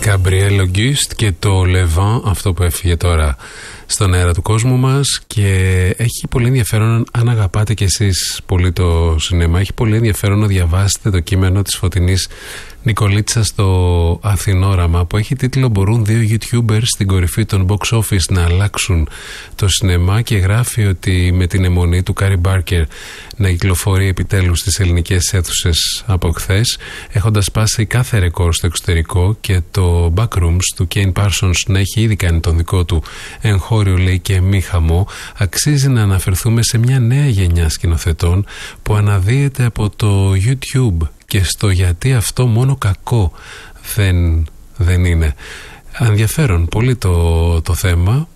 Gabriel Auguste και το Levant, αυτό που έφυγε τώρα στον αέρα του κόσμου μας, και έχει πολύ ενδιαφέρον, αν αγαπάτε κι εσείς πολύ το σινέμα, έχει πολύ ενδιαφέρον να διαβάσετε το κείμενο της Φωτεινής Νικολίτσα στο Αθηνόραμα, που έχει τίτλο «Μπορούν δύο YouTubers στην κορυφή των box office να αλλάξουν το σινεμά», και γράφει ότι με την αιμονή του Κάρι Μπάρκερ να κυκλοφορεί επιτέλους στις ελληνικές αίθουσες από χθες, έχοντας σπάσει κάθε ρεκόρ στο εξωτερικό, και το Backrooms του Kane Parsons να έχει ήδη κάνει τον δικό του εγχώριο, λέει, και μη χαμό, αξίζει να αναφερθούμε σε μια νέα γενιά σκηνοθετών που αναδύεται από το YouTube και στο γιατί αυτό μόνο κακό δεν είναι. Ενδιαφέρον πολύ το θέμα.